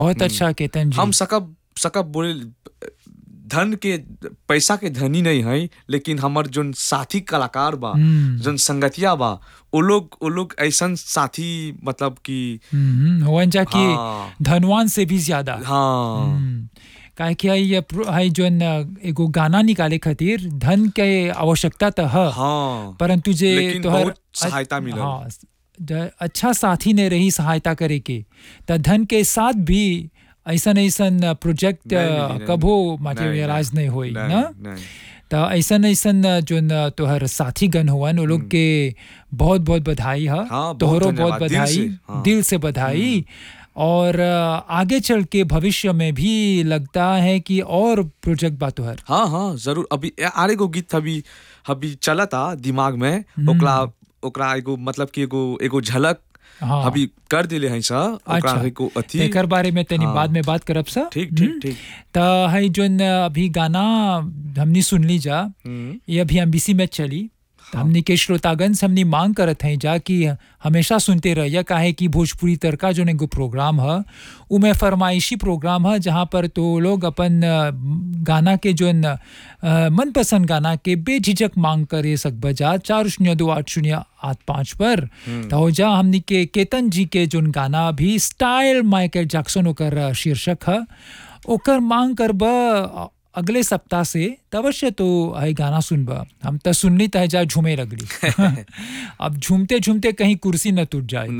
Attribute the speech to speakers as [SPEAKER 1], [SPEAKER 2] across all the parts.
[SPEAKER 1] बहुत अच्छा केतन जी।
[SPEAKER 2] हम सकब सकब बोले धन के पैसा के धनी नहीं है, लेकिन हमर जोन साथी कलाकार बा, जोन संगतिया बा, वो लोग ऐसन साथी मतलब कि
[SPEAKER 1] होवन जा कि
[SPEAKER 2] हाँ
[SPEAKER 1] धनवान से भी ज्यादा।
[SPEAKER 2] हाँ
[SPEAKER 1] काहे कि है जोन एगो गाना निकाले खातिर धन के आवश्यकता तो है,
[SPEAKER 2] हाँ
[SPEAKER 1] परंतु जे
[SPEAKER 2] लेकिन
[SPEAKER 1] तोहर
[SPEAKER 2] बहुत सहायता मिलल।
[SPEAKER 1] हाँ, अच्छा साथी ने रही सहायता करे के, त धन के साथ भी ऐसन ऐसन प्रोजेक्ट
[SPEAKER 2] नहीं मिली, नहीं
[SPEAKER 1] कभो
[SPEAKER 2] मिली।
[SPEAKER 1] मटेरियलाइज नहीं होई
[SPEAKER 2] नहीं
[SPEAKER 1] ना।
[SPEAKER 2] नहीं
[SPEAKER 1] त ऐसन ऐसन जोन तोहर साथी गण हुवन वो लोग के बहुत बहुत बधाई है।
[SPEAKER 2] हाँ, बहुत
[SPEAKER 1] तोहरो बहुत
[SPEAKER 2] धन्यवाद, दिल
[SPEAKER 1] बधाई,
[SPEAKER 2] से, हाँ।
[SPEAKER 1] दिल से बधाई। और आगे चल के भविष्य में भी लगता है कि और प्रोजेक्ट बा तोहर।
[SPEAKER 2] हाँ हाँ जरूर। अभी आरे गो गीत अभी अभी चला था दिमाग में, ओकरा ओकरा एगो मतलब कि एगो झलक
[SPEAKER 1] हाँ
[SPEAKER 2] अभी कर दिले हैं सा, ओकरा
[SPEAKER 1] अच्छा,
[SPEAKER 2] एगो अथी।
[SPEAKER 1] तेकर बारे में तनी
[SPEAKER 2] हाँ।
[SPEAKER 1] बाद में बात करब सा।
[SPEAKER 2] ठीक ठीक ठीक।
[SPEAKER 1] त है जोन अभी गाना हमनी सुन ली जा, ये अभी एमबीसी में चली। त हमनी के श्रोतागण से हमनी मांग करत हैं जा कि हमेशा सुनते रहिए, काहे कि भोजपुरी तड़का जोन एगो प्रोग्राम है उमें फरमाइशी प्रोग्राम है, जहाँ पर तो लोग अपन गाना के जोन मनपसंद गाना के बेझिझक मांग करे सकब जा 402808 पर। तो हो जा हमनी के केतन जी के जोन गाना भी स्टाइल माइकल जैक्सन ओकर शीर्षक है, ओकर मांग करब अगले सप्ताह से। तवश्य तो है गाना सुनब, हम तो सुनली तय जा झूमे लगली। अब झूमते झूमते कहीं कुर्सी न टूट जाए।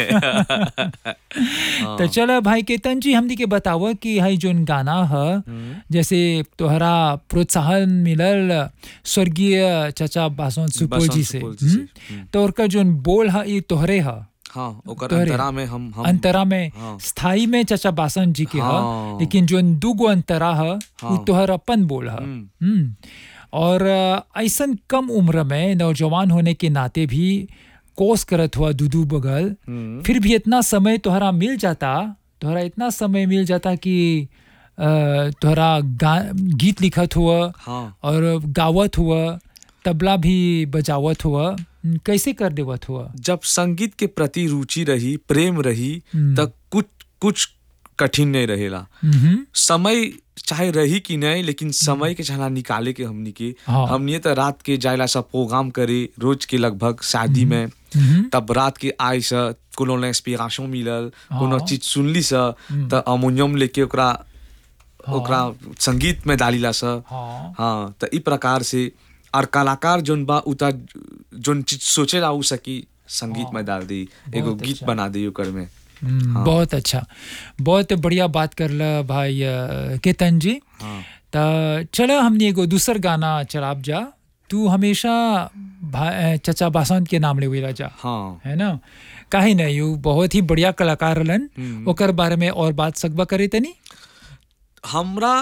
[SPEAKER 1] तो चल भाई केतन जी हमनी के बताओ कि है जोन गाना है, जैसे तोहरा प्रोत्साहन मिलल स्वर्गीय चाचा बासंत सुपोल जी से, तो उनका जोन बोल है ये तोहरे है।
[SPEAKER 2] हाँ ओकर अंतरा में हम
[SPEAKER 1] अंतरा में
[SPEAKER 2] हाँ।
[SPEAKER 1] स्थाई में चाचा बासन जी के
[SPEAKER 2] हाँ।
[SPEAKER 1] है, लेकिन जो दूगो अंतरा है वो तोहर अपन बोल है। और ऐसन कम उम्र में नौजवान होने के नाते भी कोस करत हुआ दूदू बगल, फिर भी इतना समय तोहरा मिल जाता, तोहरा इतना समय मिल जाता कि तोहरा गीत लिखत हुआ
[SPEAKER 2] हाँ।
[SPEAKER 1] और गावत हुआ, तबला भी बजावत हुआ, कैसे कर देवत हुआ?
[SPEAKER 2] जब संगीत के प्रति रुचि रही, प्रेम रही, तब कुछ कठिन नहीं रहेला। समय चाहे रही कि नहीं, लेकिन समय के छला निकाले के हमनी के हमनी तो रात के जायला सब प्रोग्राम करे रोज के लगभग शादी में, तब रात के आए सा कोनो इंस्पिरेशन मिलल, कोनो चीज सुनली सा त हारमोनियम लेके ओकरा संगीत में डालीला सा। हाँ तो ई प्रकार से और कलाकार जोन बा उता जोन चीज सोचेला उ सकी संगीत में डाल दी, एगो गीत बना दी ओकर में।
[SPEAKER 1] बहुत अच्छा, बहुत बढ़िया बात करला भाई केतन जी। तो चलो हमने एगो दूसर गाना चलाब जा। तू हमेशा चाचा बासंत के नाम ले जा,
[SPEAKER 2] हाँ
[SPEAKER 1] है ना? काहे नहीं, वो बहुत ही बढ़िया कलाकार रहलन, ओकर बारे में और बात सकबा करे तनी।
[SPEAKER 2] हमरा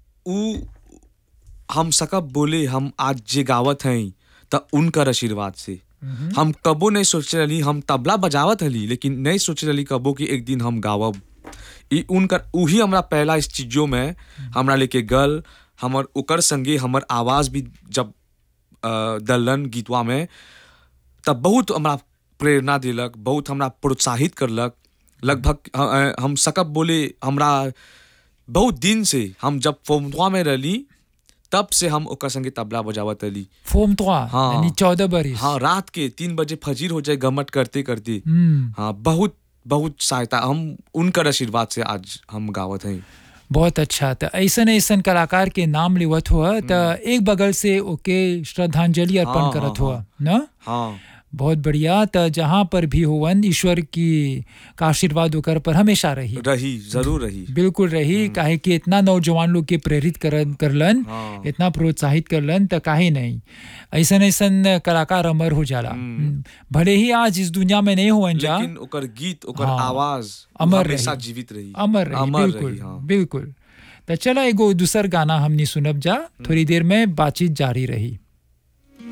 [SPEAKER 2] हम सकब बोले हम आज जे गावत हैं त उनकर आशीर्वाद से। हम कबो नहीं सोच रही, हम तबला बजावत हली लेकिन नहीं सोच रही कबो कि एक दिन हम गावब। उनकर उही हमरा पहला इस चीजों में हमरा लेके गल, हमर ओकर संगे हमर आवाज भी जब दलन गीतवा में, तब बहुत हमरा प्रेरणा दिलक, बहुत हमरा प्रोत्साहित करलक। लगभग हम सकब बोले हमरा बहुत दिन से, हम जब फोमवा में रहली तब से हम ओकर संगे तबला बजावत हली।
[SPEAKER 1] हाँ, यानी 14 बरिस।
[SPEAKER 2] हाँ रात के 3 बजे फजीर हो जाए गमट करते करते। हाँ बहुत बहुत सहायता, हम उनकर आशीर्वाद से आज हम गावत हैं।
[SPEAKER 1] बहुत अच्छा। तो ऐसन ऐसन कलाकार के नाम लेवत हुआ तो एक बगल से ओके श्रद्धांजलि अर्पण करत हुआ ना।
[SPEAKER 2] हाँ
[SPEAKER 1] बहुत बढ़िया। तो जहाँ पर भी होवन ईश्वर की का आशीर्वाद होकर पर हमेशा रही
[SPEAKER 2] जरूर रही,
[SPEAKER 1] बिल्कुल रही। काहे कि इतना नौजवान लोग के प्रेरित करलन, इतना प्रोत्साहित करलन, तो काहे नहीं ऐसन ऐसन कलाकार अमर हो जाला। भले ही आज इस दुनिया में नहीं होवन जा,
[SPEAKER 2] लेकिन ओकर गीत ओकर आवाज
[SPEAKER 1] अमर
[SPEAKER 2] हमेशा जीवित रही,
[SPEAKER 1] अमर रही। बिल्कुल बिल्कुल। तो चला एगो दूसर गाना हमनी सुनब जा, थोड़ी देर में बातचीत जारी रही।